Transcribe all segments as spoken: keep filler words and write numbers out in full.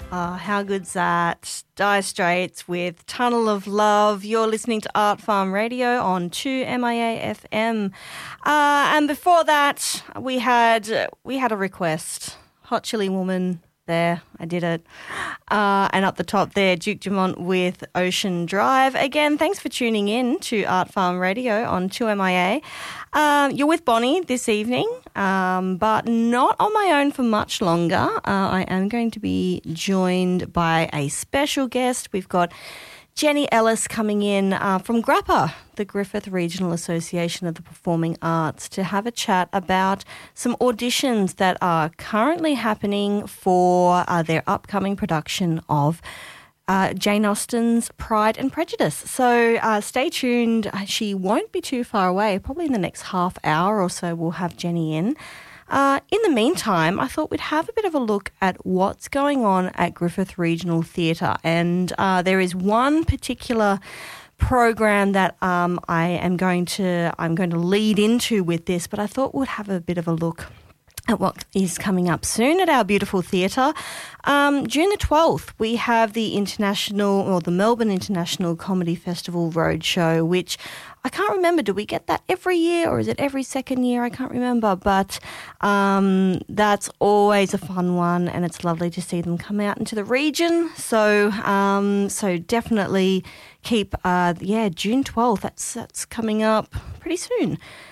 Oh, how good's that? Dire Straits with Tunnel of Love. You're listening to Art Farm Radio on two M I A F M. Uh, and before that, we had we had a request. Hot Chili Woman there. I did it. Uh, and up the top there, Duke Dumont with Ocean Drive. Again, thanks for tuning in to Art Farm Radio on two M I A. Um, you're with Bonnie this evening, um, but not on my own for much longer. Uh, I am going to be joined by a special guest. We've got Jenny Ellis coming in uh, from GRAPPA, the Griffith Regional Association of the Performing Arts, to have a chat about some auditions that are currently happening for uh, their upcoming production of Uh, Jane Austen's Pride and Prejudice. So uh, stay tuned. She won't be too far away. Probably in the next half hour or so we'll have Jenny in. Uh, in the meantime, I thought we'd have a bit of a look at what's going on at Griffith Regional Theatre. And uh, there is one particular program that um, I am going to I'm going to lead into with this, but I thought we'd have a bit of a look at what is coming up soon at our beautiful theatre. Um, June the twelfth, we have the International, or the Melbourne International Comedy Festival Roadshow, which I can't remember, do we get that every year or is it every second year? I can't remember, but um, that's always a fun one and it's lovely to see them come out into the region. So um, so definitely keep, uh, yeah, June twelfth, that's, that's coming up pretty soon.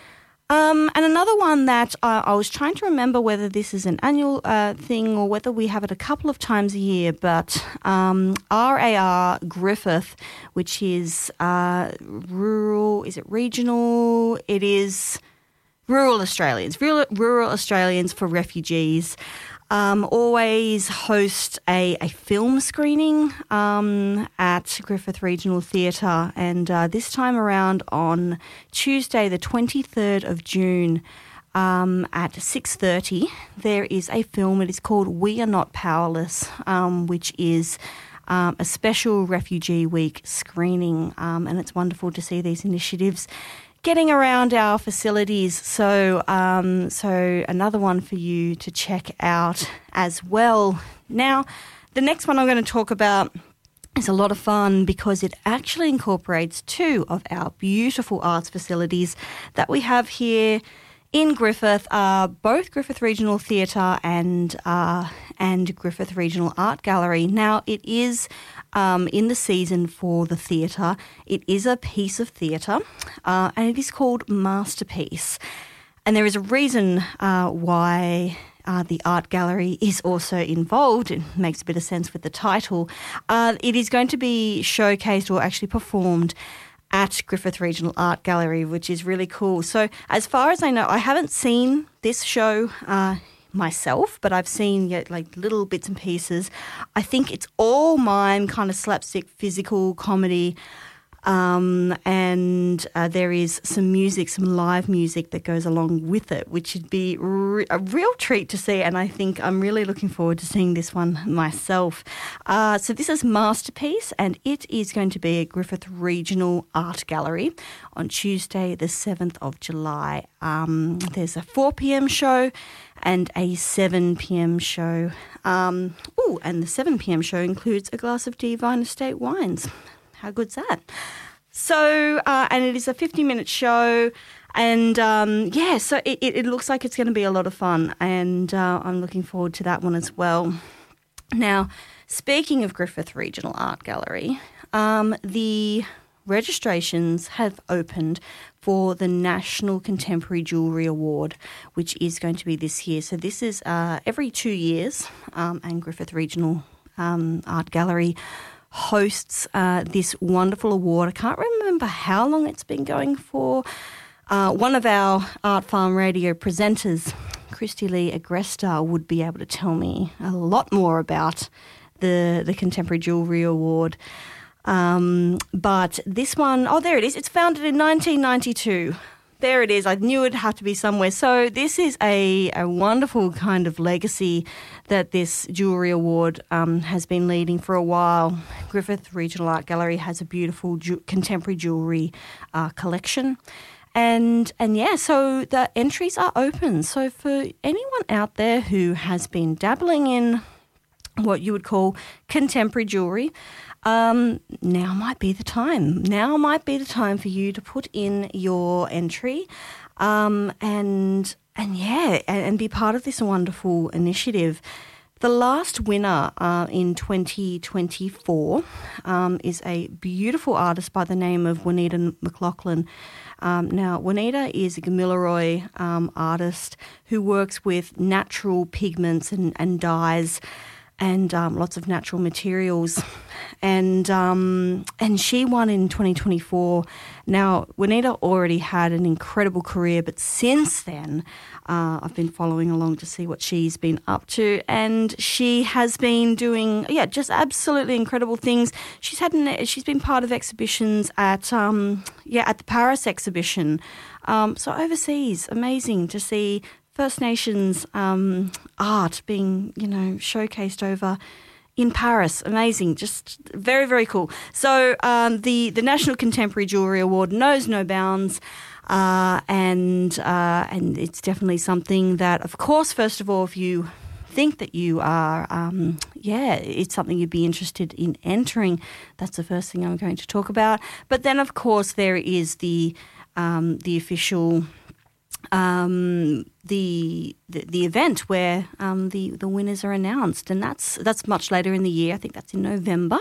Um, and another one that uh, I was trying to remember whether this is an annual uh, thing or whether we have it a couple of times a year, but um, R A R Griffith, which is uh, rural, is it regional? It is Rural Australians, Rural, rural Australians for Refugees. Um, always host a, a film screening um, at Griffith Regional Theatre, and uh, this time around on Tuesday the twenty-third of June um, at six thirty there is a film. It is called We Are Not Powerless, um, which is um, a special Refugee Week screening, um, and it's wonderful to see these initiatives getting around our facilities. So um, so another one for you to check out as well. Now, the next one I'm going to talk about is a lot of fun because it actually incorporates two of our beautiful arts facilities that we have here in Griffith, uh, both Griffith Regional Theatre and uh, and Griffith Regional Art Gallery. Now, it is um, in the season for the theatre. It is a piece of theatre, uh, and it is called Masterpiece. And there is a reason uh, why uh, the art gallery is also involved. It makes a bit of sense with the title. Uh, it is going to be showcased or actually performed at Griffith Regional Art Gallery, which is really cool. So as far as I know, I haven't seen this show uh, myself, but I've seen yeah, like little bits and pieces. I think it's all mime, kind of slapstick, physical comedy. Um, and uh, there is some music, some live music that goes along with it, which would be re- a real treat to see. And I think I'm really looking forward to seeing this one myself. Uh, so this is Masterpiece, and it is going to be at Griffith Regional Art Gallery on Tuesday, the seventh of July. Um, there's a four p.m. show and a seven p.m. show. Um, oh, and the seven p.m. show includes a glass of Divine Estate wines. How good's that? So, uh, and it is a fifty-minute show, and um, yeah, so it, it, it looks like it's going to be a lot of fun, and uh, I'm looking forward to that one as well. Now, speaking of Griffith Regional Art Gallery, um, the registrations have opened for the National Contemporary Jewellery Award, which is going to be this year. So this is uh, every two years, um, and Griffith Regional um, Art Gallery hosts uh, this wonderful award. I can't remember how long it's been going for. Uh, one of our Art Farm Radio presenters, Christy Lee Agresta, would be able to tell me a lot more about the, the Contemporary Jewellery Award. Um, but this one, oh, there it is. It's founded in nineteen ninety-two. There it is. I knew it'd have to be somewhere. So this is a, a wonderful kind of legacy that this jewellery award um, has been leading for a while. Griffith Regional Art Gallery has a beautiful ju- contemporary jewellery uh, collection. And, and yeah, so the entries are open. So for anyone out there who has been dabbling in what you would call contemporary jewellery, um, now might be the time. Now might be the time for you to put in your entry um, and, and yeah, and, and be part of this wonderful initiative. The last winner uh, in twenty twenty-four um, is a beautiful artist by the name of Juanita McLaughlin. Um, now, Juanita is a Gamilaroi um, artist who works with natural pigments and, and dyes and um, lots of natural materials. And um, and she won in twenty twenty-four. Now, Juanita already had an incredible career, but since then, uh, I've been following along to see what she's been up to. And she has been doing, yeah, just absolutely incredible things. She's had an, she's been part of exhibitions at, um, yeah, at the Paris exhibition. Um, so overseas, amazing to see First Nations um, art being, you know, showcased over in Paris. Amazing, just very, very cool. So um, the, the National Contemporary Jewellery Award knows no bounds, uh, and uh, and it's definitely something that, of course, first of all, if you think that you are, um, yeah, it's something you'd be interested in entering, that's the first thing I'm going to talk about. But then, of course, there is the um, the official... Um, the, the the event where um, the the winners are announced, and that's that's much later in the year. I think that's in November.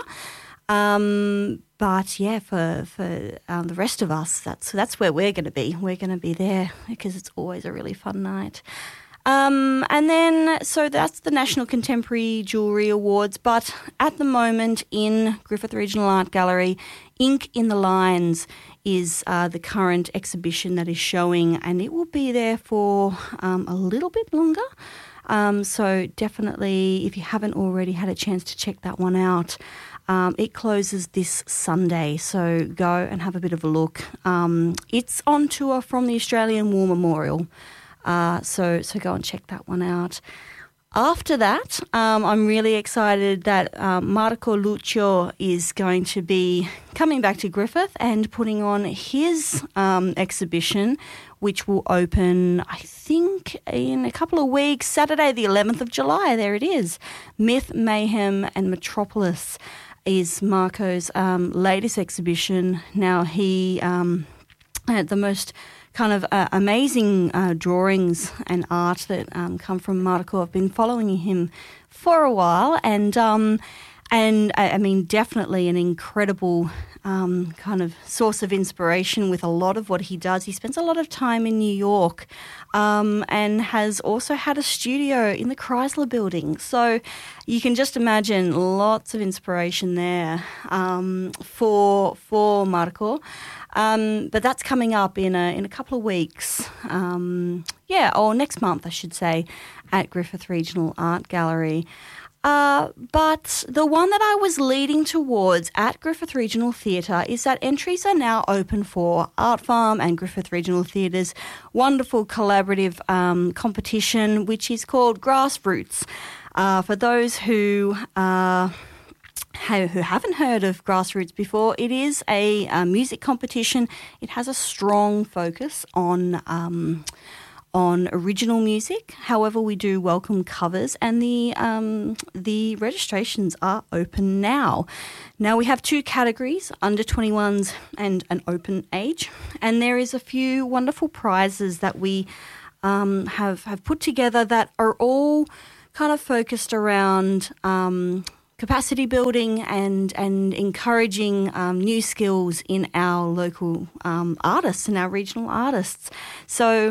Um, but yeah, for for um, the rest of us, that's that's where we're going to be. We're going to be there because it's always a really fun night. Um, and then, so that's the National Contemporary Jewellery Awards. But at the moment in Griffith Regional Art Gallery, Ink in the Lines is uh, the current exhibition that is showing, and it will be there for um, a little bit longer. Um, so definitely, if you haven't already had a chance to check that one out, um, it closes this Sunday. So go and have a bit of a look. Um, it's on tour from the Australian War Memorial. Uh, so so go and check that one out. After that, um, I'm really excited that um, Marco Luccio is going to be coming back to Griffith and putting on his um, exhibition, which will open, I think, in a couple of weeks, Saturday the eleventh of July. There it is. Myth, Mayhem and Metropolis is Marco's um, latest exhibition. Now, he um, had the most kind of uh, amazing uh, drawings and art that um, come from Marco. I've been following him for a while, and um, and I, I mean, definitely an incredible um, kind of source of inspiration with a lot of what he does. He spends a lot of time in New York, um, and has also had a studio in the Chrysler Building. So you can just imagine lots of inspiration there um, for for Marco. Um, but that's coming up in a in a couple of weeks, um, yeah, or next month, I should say, at Griffith Regional Art Gallery. Uh, but the one that I was leading towards at Griffith Regional Theatre is that entries are now open for Art Farm and Griffith Regional Theatre's wonderful collaborative um, competition, which is called Grassroots. Uh, for those who are... who haven't heard of Grassroots before, it is a, a music competition. It has a strong focus on um, on original music. However, we do welcome covers, and the um, the registrations are open now. Now, we have two categories, under twenty-ones and an open age, and there is a few wonderful prizes that we um, have, have put together that are all kind of focused around... Um, capacity building and and encouraging um, new skills in our local um, artists and our regional artists. So,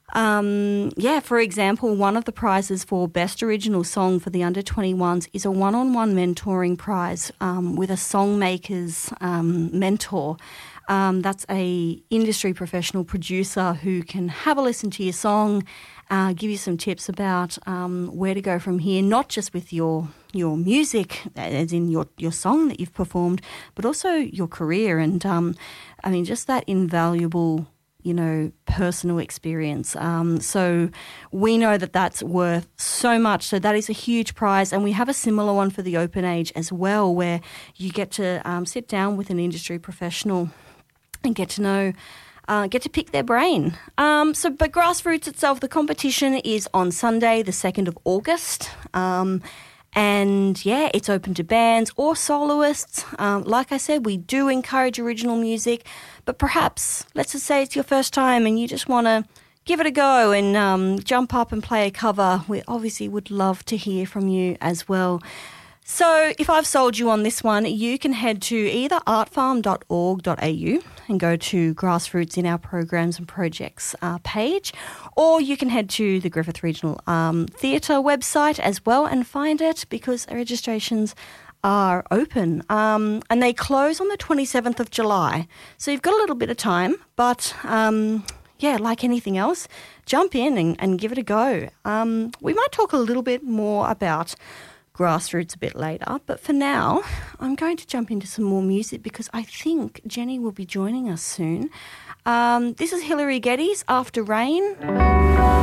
um, yeah, for example, one of the prizes for Best Original Song for the under twenty-ones is a one-on-one mentoring prize um, with a songmaker's um, mentor. Um, that's a industry professional producer who can have a listen to your song, uh, give you some tips about um, where to go from here, not just with your your music, as in your, your song that you've performed, but also your career. And, um, I mean, just that invaluable, you know, personal experience. Um, so we know that that's worth so much. So that is a huge prize. And we have a similar one for the open age as well, where you get to um, sit down with an industry professional and get to know, uh, get to pick their brain. Um, so, but Grassroots itself, the competition is on Sunday, the second of August. Um, And yeah, it's open to bands or soloists. Um, like I said, we do encourage original music, but perhaps, let's just say it's your first time and you just want to give it a go and um, jump up and play a cover. We obviously would love to hear from you as well. So if I've sold you on this one, you can head to either artfarm dot org dot a u and go to Grassroots in our programs and projects uh, page, or you can head to the Griffith Regional um, Theatre website as well and find it, because registrations are open um, and they close on the twenty-seventh of July. So you've got a little bit of time, but um, yeah, like anything else, jump in and, and give it a go. Um, we might talk a little bit more about Grassroots a bit later, but for now I'm going to jump into some more music because I think Jenny will be joining us soon. Um, this is Hilary Geddes, After Rain.